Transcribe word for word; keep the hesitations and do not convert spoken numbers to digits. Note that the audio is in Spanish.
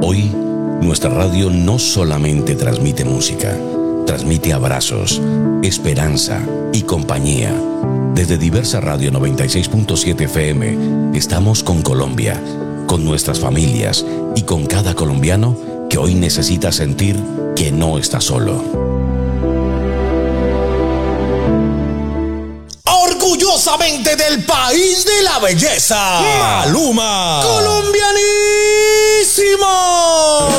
Hoy, nuestra radio no solamente transmite música, transmite abrazos, esperanza y compañía. Desde Diversa Radio noventa y seis punto siete F M, estamos con Colombia, con nuestras familias y con cada colombiano que hoy necesita sentir que no está solo. Orgullosamente del país de la belleza, Maluma, colombianísimo.